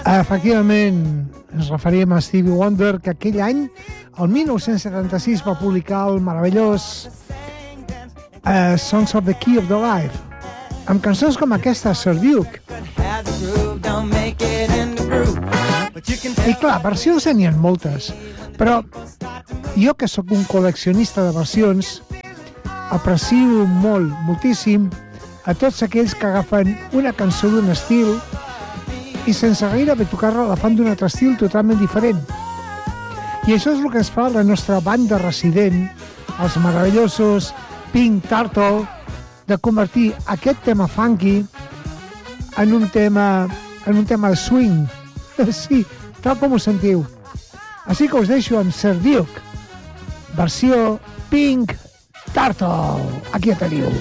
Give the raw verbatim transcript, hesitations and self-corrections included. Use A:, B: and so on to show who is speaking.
A: Efectivament, ens referíem a Stevie Wonder, que aquell any, el mil nou-cents setanta-sis, va publicar el meravellós uh, Songs of the Key of the Life, amb cançons com aquesta, Sir Duke. I clar, versions n'hi ha moltes, però jo, que sóc un col·leccionista de versions, aprecio molt, moltíssim, a tots aquells que agafen una cançó d'un estil i sense gairebé tocar-la la fan d'un altre estil totalment diferent. I això és el que es fa la nostra banda resident, els meravellosos Pink Turtle, de convertir aquest tema funky en un tema, en un tema de swing. Sí, tal com ho sentiu. Així que us deixo amb Sir Duke, versió Pink Turtle. Aquí ja teniu.